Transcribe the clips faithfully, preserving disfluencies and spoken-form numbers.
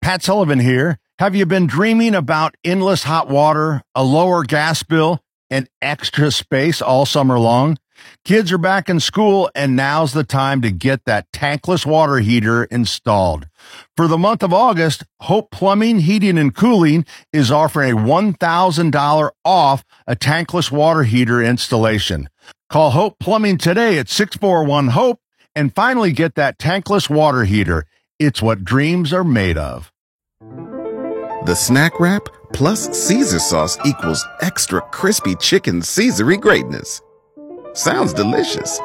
Pat Sullivan here. Have you been dreaming about endless hot water, a lower gas bill, and extra space all summer long? Kids are back in school, and now's the time to get that tankless water heater installed. For the month of August, Hope Plumbing, Heating, and Cooling is offering a one thousand dollars off a tankless water heater installation. Call Hope Plumbing today at six four one HOPE and finally get that tankless water heater. It's what dreams are made of. The snack wrap plus Caesar sauce equals extra crispy chicken Caesary greatness. Sounds delicious.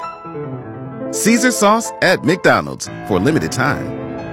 Caesar sauce at McDonald's for a limited time.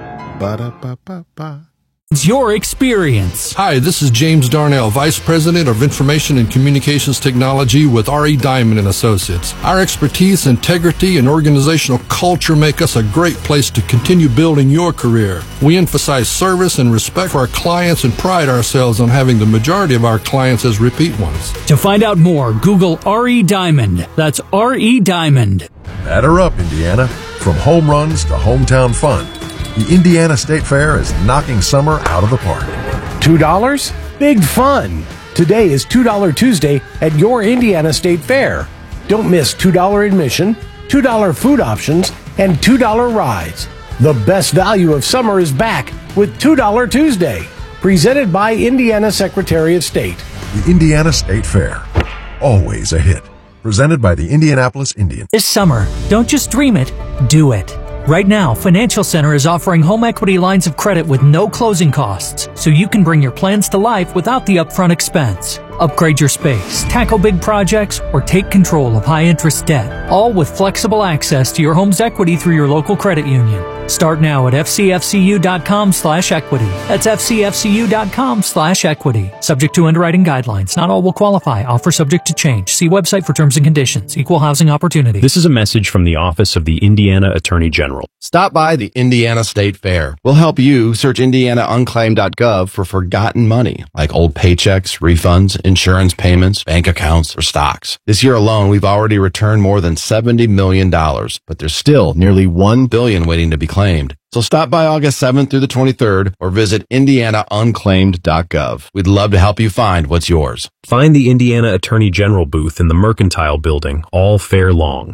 Ba-da-ba-ba-ba. It's your experience. Hi, this is James Darnell, Vice President of Information and Communications Technology with R E Diamond and Associates. Our expertise, integrity, and organizational culture make us a great place to continue building your career. We emphasize service and respect for our clients and pride ourselves on having the majority of our clients as repeat ones. To find out more, Google R E Diamond. That's R E Diamond. Batter up, Indiana. From home runs to hometown fun, the Indiana State Fair is knocking summer out of the park. two dollars? Big fun! Today is two dollar Tuesday at your Indiana State Fair. Don't miss two dollar admission, two dollar food options, and two dollar rides. The best value of summer is back with two dollar Tuesday. Presented by Indiana Secretary of State. The Indiana State Fair. Always a hit. Presented by the Indianapolis Indians. This summer, don't just dream it, do it. Right now, Financial Center is offering home equity lines of credit with no closing costs, so you can bring your plans to life without the upfront expense. Upgrade your space, tackle big projects, or take control of high-interest debt, all with flexible access to your home's equity through your local credit union. Start now at fcfcu.com slash equity. That's fcfcu.com slash equity. Subject to underwriting guidelines. Not all will qualify. Offer subject to change. See website for terms and conditions. Equal housing opportunity. This is a message from the Office of the Indiana Attorney General. Stop by the Indiana State Fair. We'll help you search indiana unclaimed dot gov for forgotten money, like old paychecks, refunds, insurance payments, bank accounts, or stocks. This year alone, we've already returned more than seventy million dollars, but there's still nearly one billion dollars waiting to be claimed. So stop by August seventh through the twenty-third or visit indiana unclaimed dot gov. We'd love to help you find what's yours. Find the Indiana Attorney General booth in the Mercantile Building all fair long.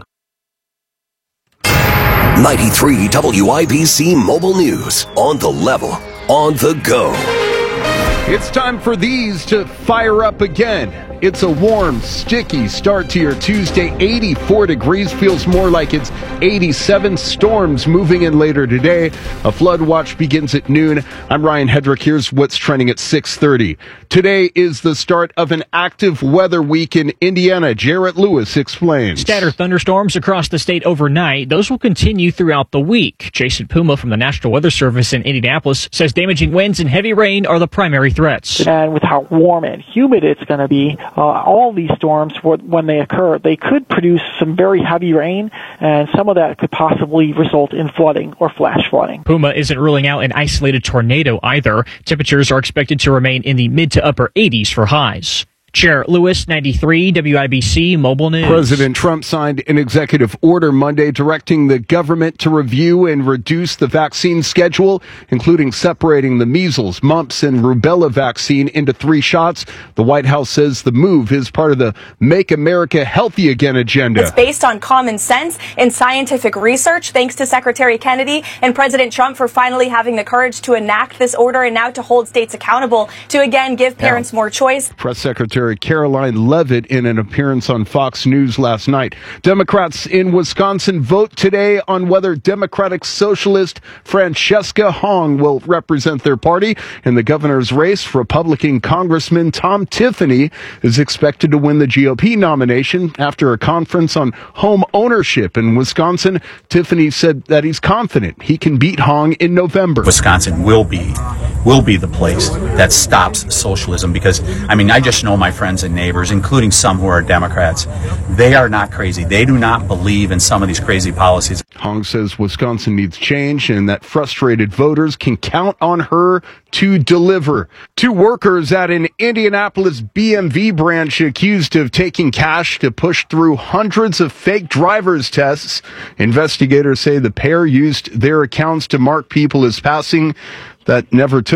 ninety-three W I B C Mobile News. On the level, on the go. It's time for these to fire up again. It's a warm, sticky start to your Tuesday. eighty-four degrees, feels more like it's eighty-seven. Storms moving in later today. A flood watch begins at noon. I'm Ryan Hedrick. Here's what's trending at six thirty. Today is the start of an active weather week in Indiana. Jarrett Lewis explains. Scattered thunderstorms across the state overnight. Those will continue throughout the week. Jason Puma from the National Weather Service in Indianapolis says damaging winds and heavy rain are the primary threats. And with how warm and humid it's going to be, uh, all these storms, when they occur, they could produce some very heavy rain, and some of that could possibly result in flooding or flash flooding. Puma isn't ruling out an isolated tornado either. Temperatures are expected to remain in the mid to upper eighties for highs. Jarrett Lewis, ninety-three W I B C Mobile News. President Trump signed an executive order Monday directing the government to review and reduce the vaccine schedule, including separating the measles, mumps, and rubella vaccine into three shots. The White House says the move is part of the Make America Healthy Again agenda. It's based on common sense and scientific research. Thanks to Secretary Kennedy and President Trump for finally having the courage to enact this order and now to hold states accountable to again give parents yeah. more choice. Press Secretary Caroline Leavitt in an appearance on Fox News last night. Democrats in Wisconsin vote today on whether Democratic Socialist Francesca Hong will represent their party in the governor's race. Republican Congressman Tom Tiffany is expected to win the G O P nomination after a conference on home ownership in Wisconsin. Tiffany said that he's confident he can beat Hong in November. Wisconsin will be will be the place that stops socialism because, I mean, I just know my friends and neighbors, including some who are Democrats. They are not crazy. They do not believe in some of these crazy policies. Hong says Wisconsin needs change and that frustrated voters can count on her to deliver. Two workers at an Indianapolis B M V branch accused of taking cash to push through hundreds of fake driver's tests. Investigators say the pair used their accounts to mark people as passing that never took